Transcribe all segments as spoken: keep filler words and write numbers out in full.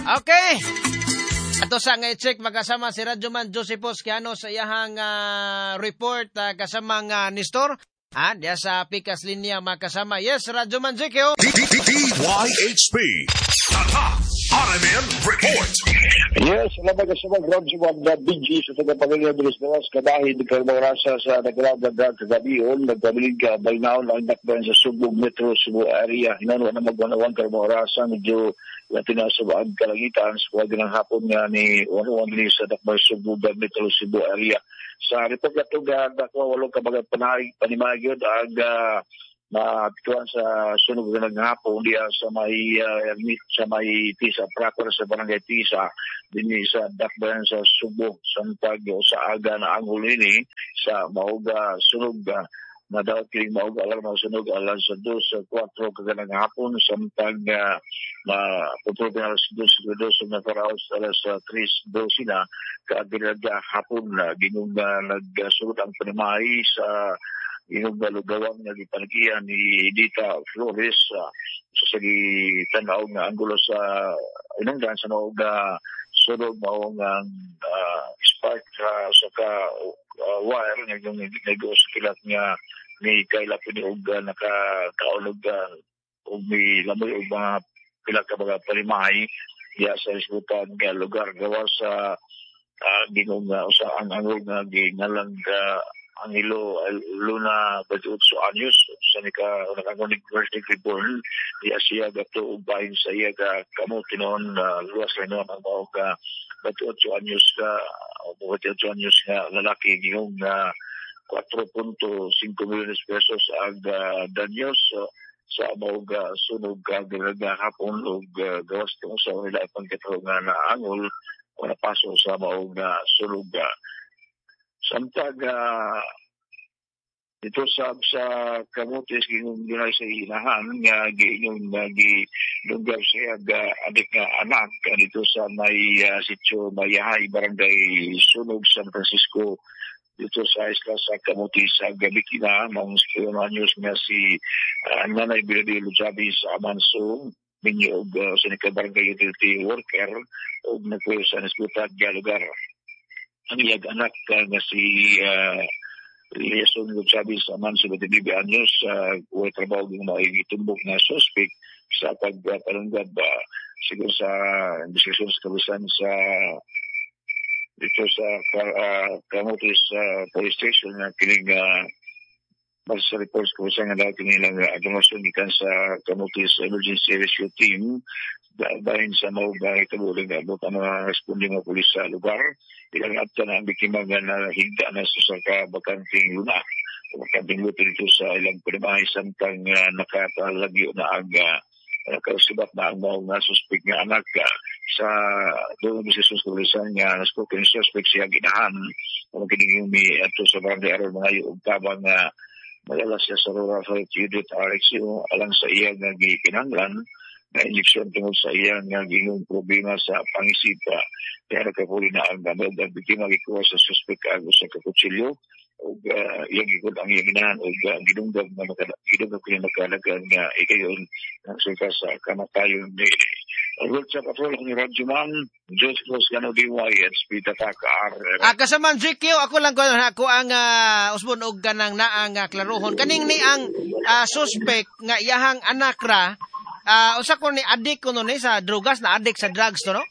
Okay. Ato sa nga i-check magkasama si Radyoman Josephos Kiano sa iyahang uh, report uh, kasama nga uh, Nestor. Ha, diya sa Pikas Linya makasama. Yes, Radyoman Jekyo. D Y H P. Tata R M N Report. Yes, salamat ka sa mga Radyoman na B G sa tagapangilihan bilis nawas kabahin di karmarasa sa naglalagad na kagabiyon. Nagpabilig ka balnaon ang nakbayan sa Subog Metro, Cebu area. Hinanwa na magwanawang karmarasa. Medyo Latin sa baag kalangitan sa kuwag ng hapon nga ni Wano Wangli sa Dakbar Subog Metro, Cebu area. Sa report na ito, dakwa walong kabagat panay, panimagyon, ang uh, matituan sa sunog ng hapon diya sa may uh, sa may Tisa, proper sa barangay Tisa, din sa Dakbayan sa Subo, Santag, o sa aga na angol ini, sa mauga sunog uh, na daw kiling mauga alam na sunog alas sa dos, sa kwatro kaganang hapon, Santag, uh, maputol na alas dos, dos, na paraos alas tres, dos na, kaagiraga hapon na ginong uh, nagsunod ang panimay sa inong galugawang nagipanagian ni Dita Flores uh, sa sagi tanaw nga anggulo sa inungdan sa noong uh, sunod maong uh, spark uh, sa ka uh, wire nga yung nagos kilat nga ni Kayla Piniog uh, nakakaulog uh, o may lamoy o mga pilat ka mga palimahay diya sa isbutan nga lugar gawa sa uh, ginong uh, sa ang angol nga ginalang uh, ang ilo Luna Badutso Anyos sa nika nakakunig first degree burn di Asia gato ubahin sa iya ka kamuti noon uh, luwas rin noon ang mga ka Badutso Anyos ka Badutso Anyos nga lalaki ngayong uh, four point five milyones pesos ang uh, danyos uh, sa mga sunog ka ginaga hapon o uh, gawas kung sa nila ipangkatro nga na angol o napaso sa mga sunog uh, Samtag uh, dito sa sa kamutis ginong ginay sa inahan nga ginong nagi lugar siya ga adik nga anak uh, dito sa may uh, sitio Mayahay barangay Sunog San Francisco dito sa isla sa kamutis sa gabi kina mong spionanyos nga si uh, Nanay Biladilo Javi sa Amanso ninyo og uh, sa barangay utility worker og nagpuyo sa naskutat nga lugar. Ang iyag anak uh, nga si uh, Liason Lutsabi sa Manso Batibibi Anyos sa uh, uwe trabaho ng mga itumbok na suspect sa pagpalunggab uh, siguro sa diskusyon sa kabisan sa dito sa uh, Camotes uh, Police Station na kiling uh, base sa reports ko sa nga daw kinilang uh, agumasyon ikan sa Camotes Emergency Rescue Team dahil sa mauga itabuling na abot ang mga responding mga pulis sa lugar. Ilang at na ang biktima nga na higda na sa kabakanting luna. Bakanting luto dito sa ilang panimahay samtang uh, nakapalagyo na ang uh, nakasubat na ang mga suspect nga anak uh, sa doon sa susulisan nga naspoken suspect siya ginahan. Ang kining umi ato sa barangay aron mga yung tabang nga uh, malalas siya sa rural health unit R X U alang sa iya nga gikinanglan na injeksyon tungkol sa iya nga ginong problema sa pangisip uh, kaya nakapuli na ang damag ang biktima gikuha sa suspect agos sa kakutsilyo o uh, iyang ikot ang iyang inahan o uh, ginunggab na ginunggab kaya magkalagan nga ikayon ng suka sa kamatayon ni Lord sa patrol ni Radyoman Diyos Los Gano D Y H P Tataka R. Ah, kasaman Jekyo, ako lang ko ako ang uh, usbon og kanang naang uh, klarohon kaning ni ang uh, suspect nga iyahang anak ra. Ah, uh, usa ko ni adik ko no ni sa drugas na adik sa drugs to no?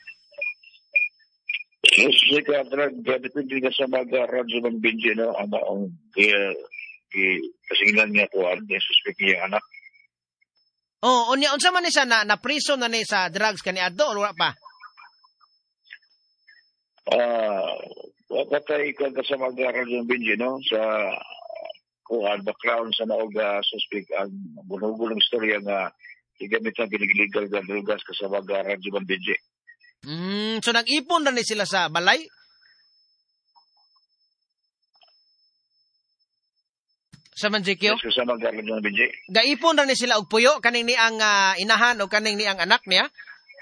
Yes, sika drug depende na sa mga Radyoman Benji no ang ang kasingilan niya ko ang suspect niya anak. Oh, unya unsa man ni sa na, na prison na ni sa drugs kani adto o wala pa? Ah, uh, patay ko sa mga Radyoman Benji no sa kung ang background sa naog uh, suspect ang bunugulong istorya nga igamit ang ginigiligal ng drugas kasama ng Radyoman Benji. Mm, so nag-ipon na ni sila sa balay? Sa Manjikyo? Yes, kasama ng Radyoman Benji. Gaipon na ni sila og puyo kaning ni ang uh, inahan o kaning ni ang anak niya?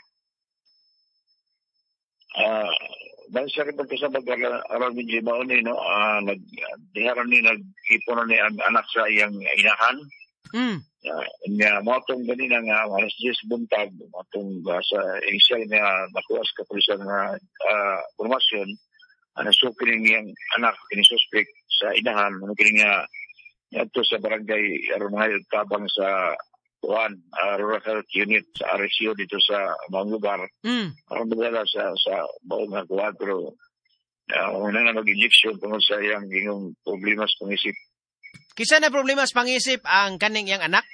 Ah, uh, dahil siya rin kasama ng Radyoman Benji mauni no, ah uh, nag diharan ni nag-ipon na ni ang anak sa iyang inahan. Mm. Uh, nga motong ganina nga alas diyes buntag motong uh, sa initial nga nakuha sa kapulisan nga uh, formasyon ano so kining yang anak kini suspect sa inahan ano kining nga ato sa barangay aron mga tabang sa kuan uh, rural health unit sa R S U dito sa mga lugar Mm. aron dala sa sa baong nga kuan pero uh, una na mag-injection tungkol sa yang gingong problema sa pangisip. Kisa na problema sa pangisip ang kaning yang anak?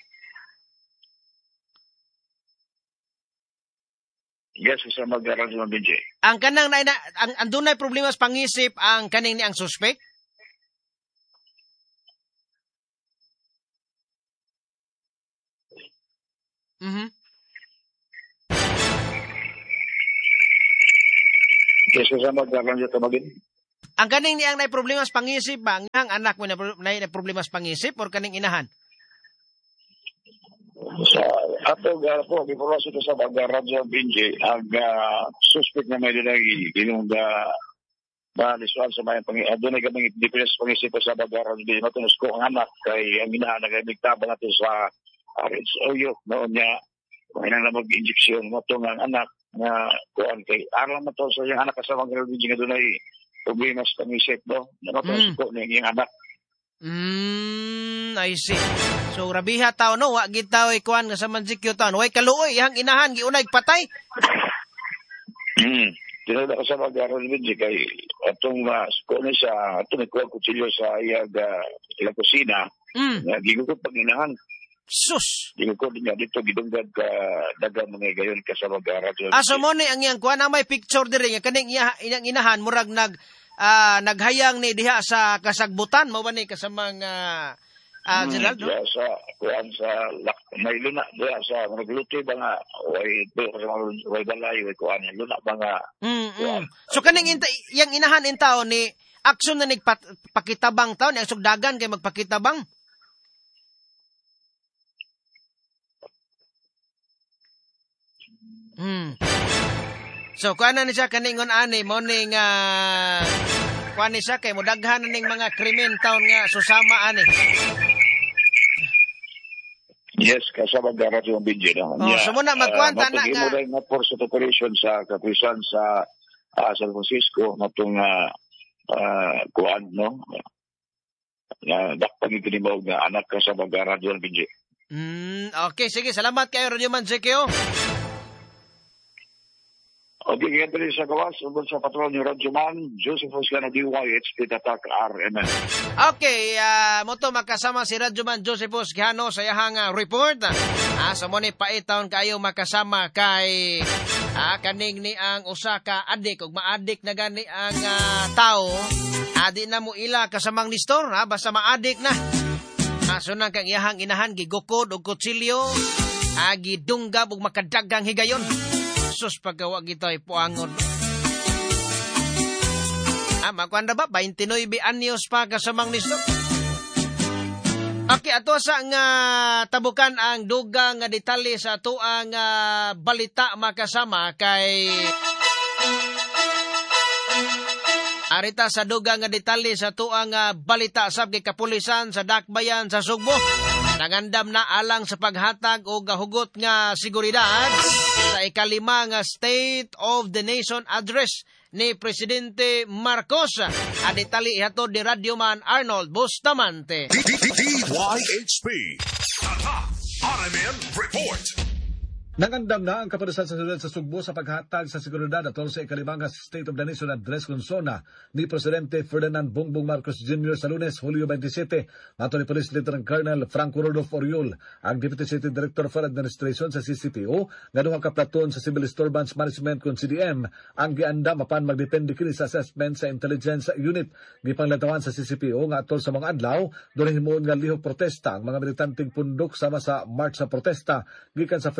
Yes, sa mag-aral sa B J. Ang kanang na, na ang andunay problema sa pangisip ang kaning ni ang suspect? Mhm. Yes, sa mag-aral sa tamagin. Ang kaning ni ang nay problema sa pangisip ba ang anak mo na nay na problema sa pangisip or kaning inahan? Sa ato nga po, informasyon ko sa mag-radyo B J, ang uh, suspect na may dinagi, ginong da malisuan sa mga pangisipan. Doon ay kaming diferensya pangisip sa mag-radyo B J. Matunos ko ang anak kay ang inahan na kayo nagtabang natin sa R S O U. Noon niya, kung inang na mag-injection, matong ang anak na kuhan kay aral mo to sa yung anak kasama ng B J nga doon ay problema sa pangisip, no? Matunos Mm. ko na yung anak. Mm, I see. So rabiha tao no, wa gid taw ikuan nga sa mansikyo taon. Way kaluoy yang inahan giunay patay. Hmm. Tinada ko sa mag-aral B J kay atong uh, ko na siya atong ikuha kutsilyo sa iyag uh, ilang kusina. Mm. Nga gigugod panginahan. Sus. Gigugod niya dito gidunggad ka dagang mga gayon ka sa mag-aral. Aso mo ni ang iyang kuan na may picture diri nga kaning iya inyang inahan murag nag ah, naghayang ni diha sa kasagbutan mo ba ni kasamang uh, uh, Gerald, no? Diya sa kuhan sa lak, may luna diya sa nagluto ba nga way do sa mga way balay way kuhan luna ba nga. Mm, mm. So kaning inta, yang inahan in tao ni aksyon na nagpakitabang tao ni ang sugdagan kay magpakitabang. Hmm. So kuan na ni siya kaningon ani mo ning uh, kuan ni siya kay modaghan na ning mga krimen taon nga susama ani. Yes, kasama mag-aral yung B J. No? Oh, so muna magkwanta na nga. Matugin mo rin na force of operation sa kapisan sa uh, San Francisco matong uh, uh, kuan, no? Na dakpag ikinibaw nga anak ka sa mag-aral yung B J. Hmm, okay, sige. Salamat kayo, Radio Man Zekio. Okay, kaya dali sa gawas, ubod sa patron ni Radyo Man, Joseph Oscano D Y H P Tatak R M N. Okay, uh, mo to makasama si Radyoman Josephus Gano sa iyahang uh, report. Ah, sa mo ni paitaon kayo makasama kay ah, kaning ni ang usa ka adik ug maadik na gani ang uh, tao. Adi na mo ila kasamang nistor, ha? Basta maadik na. Ah, so nang kang iyahang inahan gigukod og kutsilyo, ah, gidunggab og makadagang higayon. Sus pagkawa gito ay puangon. Ah, makuanda ba? twenty-nine anyos pa kasamang nisto. Okay, ato sa nga tabukan ang dugang nga detalye sa ato ang uh, balita makasama kay arita sa dugang nga detalye sa ato ang uh, balita sab kay kapulisan sa Dakbayan sa Sugbo. Nangandam na alang sa paghatag o gahugot nga seguridad sa ikalima nga State of the Nation Address ni Presidente Marcos. Aditali ihatod ni Radyoman Arnold Bustamante. D Y H P Tatak R M N Report. Nangandam na ang kapulisan sa Sudan sa Sugbo sa paghatag sa seguridad atol sa ikalimang State of the Nation Address konsona ni Presidente Ferdinand Bongbong Marcos Junior sa Lunes, Hulyo twenty-seven. Ato ni Police Lieutenant Colonel Franco Rodolfo Oriol, ang Deputy City Director for Administration sa C C P O, nga duha ka platon sa Civil Disturbance Management kon C D M, ang giandam apan magdepende kini sa assessment sa Intelligence Unit. Gipanglatawan sa C C P O nga atol sa mga adlaw, doon himuon nga lihok protesta ang mga militanteng pundok sama sa March sa protesta gikan sa Frente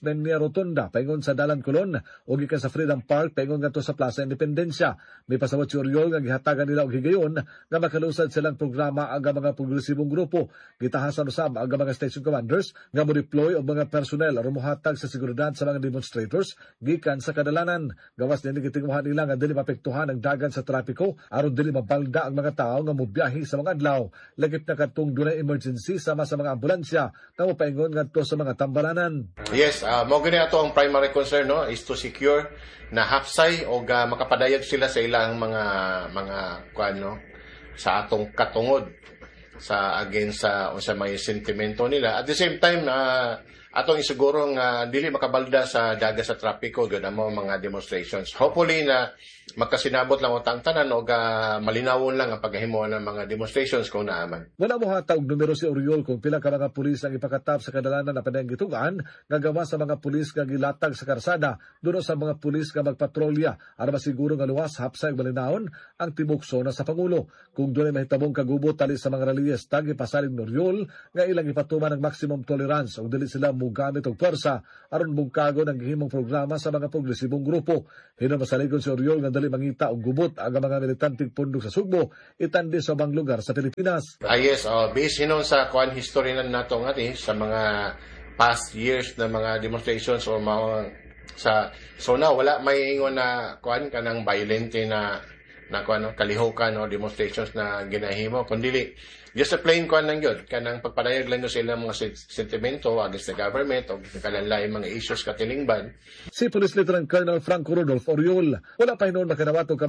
Peña Rotunda paingon sa Dalan Colon o gikan sa Freedom Park paingon ngadto sa Plaza Independencia. May pasabot si Oriol nga gihatagan nila og higayon nga makalusad silang programa aga mga progresibong grupo. Gitahasan usab aga mga station commanders nga mo-deploy og mga personnel aron mohatag sa seguridad sa mga demonstrators gikan sa kadalanan. Gawas dinhi gitinguhan nila nga dili mapektuhan ang dagan sa trapiko aron dili mabalda ang mga tawo nga mobiyahe sa mga adlaw. Lagip na kadtong dunay emergency sama sa mga ambulansya nga mopaingon ngadto sa mga tambalanan. Yes, uh, mo gani ato ang primary concern no is to secure na hapsay o uh, makapadayag sila sa ilang mga mga kuan no sa atong katungod sa against sa uh, sa may sentimento nila. At the same time uh, atong isiguro nga dili makabalda sa daga sa trapiko gyud amo mga demonstrations. Hopefully na magkasinabot lang utang tanan o uh, malinawon lang ang paghimo ng mga demonstrations kung naaman. Wala mo hata og numero si Oriol kung pila ka mga pulis ang ipakatap sa kadalanan na padayang gitugan nga gawa sa mga pulis nga gilatag sa karsada duno sa mga pulis nga magpatrolya aron masiguro nga luwas hapsay malinawon ang tibok sona sa Pangulo. Kung dunay mahitabong kagubot tali sa mga rallyes tagi pasalig ni Oriol nga ilang ipatuman ang maximum tolerance o dili sila mugamit og pwersa aron bungkagon ang gihimong programa sa mga progresibong grupo. Hinamasalikon si Oriol nga dali mangita og gubot aga mga militanteng pundok sa Sugbo itandi sa bang lugar sa Pilipinas. Ah, yes, uh, based hinon sa kuan history na nato ngati sa mga past years na mga demonstrations o mga sa so now wala may ingon na kuan kanang violent na na kuan no, kalihukan o demonstrations na ginahimo kundi just a plain kuan lang gyud kanang pagpadayag lang sa ilang mga sentimento against the government o kalalay mga issues katilingban. Si Police Lieutenant Colonel Franco Rodolfo Oriol wala pa hinon makanawato